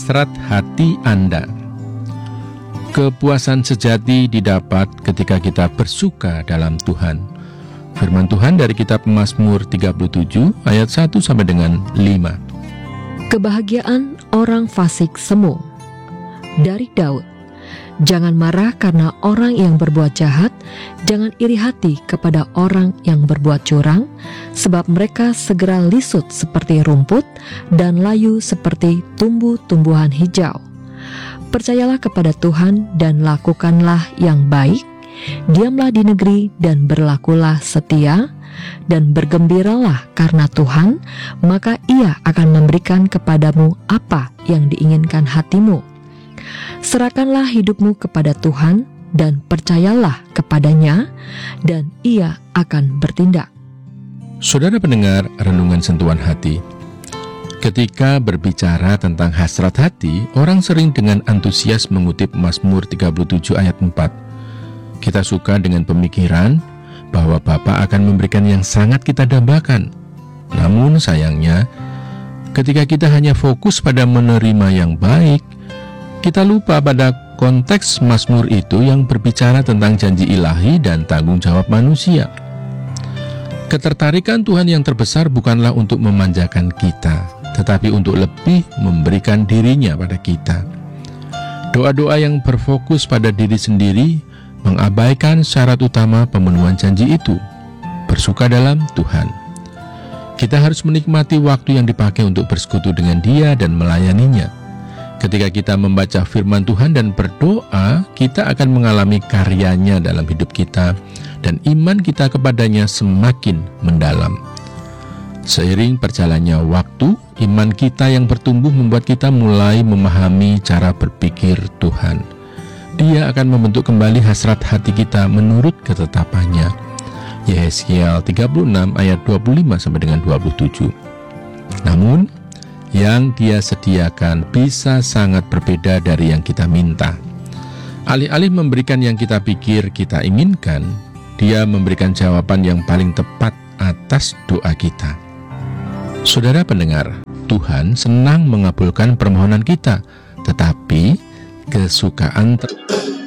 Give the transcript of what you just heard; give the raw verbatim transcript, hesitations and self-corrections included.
hasrat hati Anda. Kepuasan sejati didapat ketika kita bersuka dalam Tuhan. Firman Tuhan dari kitab Mazmur tiga puluh tujuh ayat satu sampai dengan lima. Kebahagiaan orang fasik semu. Dari Daud. Jangan marah karena orang yang berbuat jahat, jangan iri hati kepada orang yang berbuat curang, sebab mereka segera lisut seperti rumput dan layu seperti tumbuh-tumbuhan hijau. Percayalah kepada Tuhan dan lakukanlah yang baik, diamlah di negeri dan berlakulah setia, dan bergembiralah karena Tuhan, maka Ia akan memberikan kepadamu apa yang diinginkan hatimu. Serahkanlah hidupmu kepada Tuhan dan percayalah kepadanya, dan Ia akan bertindak. Saudara pendengar renungan sentuhan hati, ketika berbicara tentang hasrat hati, orang sering dengan antusias mengutip Mazmur tiga puluh tujuh ayat empat. Kita suka dengan pemikiran bahwa Bapa akan memberikan yang sangat kita dambakan. Namun sayangnya, ketika kita hanya fokus pada menerima yang baik, kita lupa pada konteks Mazmur itu yang berbicara tentang janji ilahi dan tanggung jawab manusia. Ketertarikan Tuhan yang terbesar bukanlah untuk memanjakan kita, tetapi untuk lebih memberikan dirinya pada kita. Doa-doa yang berfokus pada diri sendiri mengabaikan syarat utama pemenuhan janji itu, bersuka dalam Tuhan. Kita harus menikmati waktu yang dipakai untuk bersekutu dengan Dia dan melayaninya. Ketika kita membaca firman Tuhan dan berdoa, kita akan mengalami karyanya dalam hidup kita, dan iman kita kepadanya semakin mendalam. Seiring berjalannya waktu, iman kita yang bertumbuh membuat kita mulai memahami cara berpikir Tuhan. Dia akan membentuk kembali hasrat hati kita menurut ketetapannya. Yehezkiel tiga puluh enam ayat dua puluh lima sampai dengan dua puluh tujuh. Namun, yang Dia sediakan bisa sangat berbeda dari yang kita minta. Alih-alih memberikan yang kita pikir kita inginkan, Dia memberikan jawaban yang paling tepat atas doa kita. Saudara pendengar, Tuhan senang mengabulkan permohonan kita, tetapi kesukaan ter-